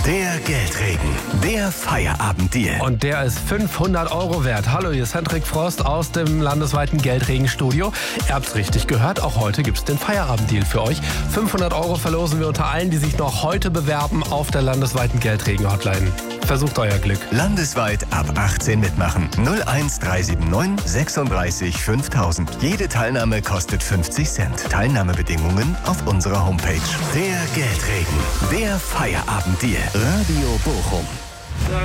Der Geldregen. Der Feierabenddeal. Und der ist 500 € wert. Hallo, hier ist Hendrik Frost aus dem landesweiten Geldregenstudio. Ihr habt's richtig gehört, auch heute gibt's den Feierabenddeal für euch. 500 € verlosen wir unter allen, die sich noch heute bewerben auf der landesweiten Geldregen-Hotline. Versucht euer Glück. Landesweit ab 18 mitmachen. 01379 36 5000. Jede Teilnahme kostet 50 Cent. Teilnahmebedingungen auf unserer Homepage. Der Geldregen. Der Feierabenddeal. Radio Bochum.